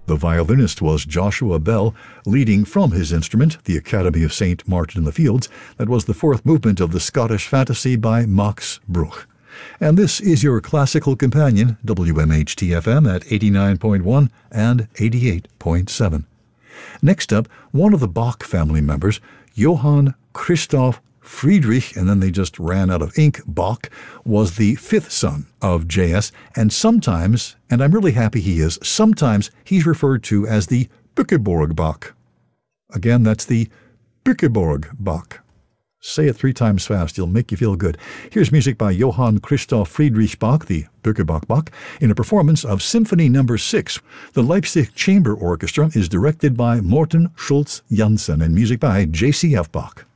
The violinist was Joshua Bell, leading from his instrument, the Academy of St. Martin in the Fields. That was the fourth movement of the Scottish Fantasy by Max Bruch. And this is your classical companion, WMHT-FM at 89.1 and 88.7. Next up, one of the Bach family members, Johann Christoph Friedrich, and then they just ran out of ink, Bach, was the fifth son of J.S., and sometimes, and I'm really happy he is, sometimes he's referred to as the Bückeburg Bach. Again, that's the Bückeburg Bach. Say it 3 times fast, it'll make you feel good. Here's music by Johann Christoph Friedrich Bach, the Bückeburg Bach, in a performance of Symphony No. 6. The Leipzig Chamber Orchestra is directed by Morten Schultz Janssen, and music by J.C.F. Bach.